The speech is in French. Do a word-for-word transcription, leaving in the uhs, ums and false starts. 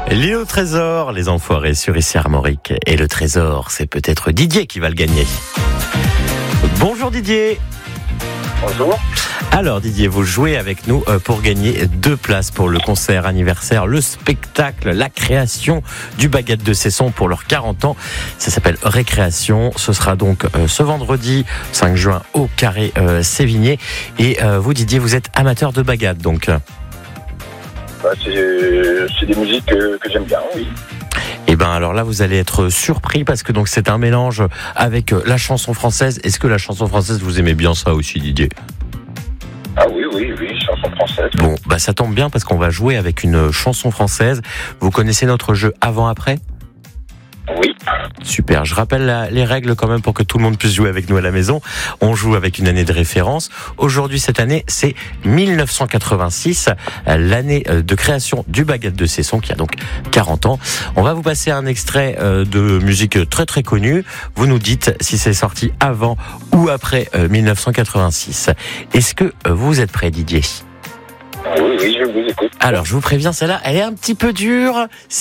L'île au trésor, les enfoirés sur ici Armorique. Et le trésor, c'est peut-être Didier qui va le gagner. Bonjour Didier. Bonjour. Alors Didier, vous jouez avec nous pour gagner deux places pour le concert anniversaire, le spectacle, la création du Baguette de Cesson pour leurs quarante ans. Ça s'appelle Récréation. Ce sera donc ce vendredi cinq juin au Carré euh, Sévigné. Et euh, vous Didier, vous êtes amateur de baguette donc. Bah, c'est, c'est des musiques que, que j'aime bien, oui. Et ben alors là vous allez être surpris parce que donc c'est un mélange avec la chanson française. Est-ce que la chanson française vous aimez bien ça aussi Didier ? Ah oui, oui, oui, chanson française. Bon, bah ça tombe bien parce qu'on va jouer avec une chanson française. Vous connaissez notre jeu avant-après ? Oui. Super, je rappelle la, les règles quand même pour que tout le monde puisse jouer avec nous à la maison. On joue avec une année de référence. Aujourd'hui, cette année, c'est mille neuf cent quatre-vingt-six, l'année de création du Baguette de Cesson, qui a donc quarante ans. On va vous passer un extrait de musique très très connue. Vous nous dites si c'est sorti avant ou après mille neuf cent quatre-vingt-six. Est-ce que vous êtes prêt, Didier ? Oui, oui, je vous écoute. Alors, je vous préviens, celle-là, elle est un petit peu dure.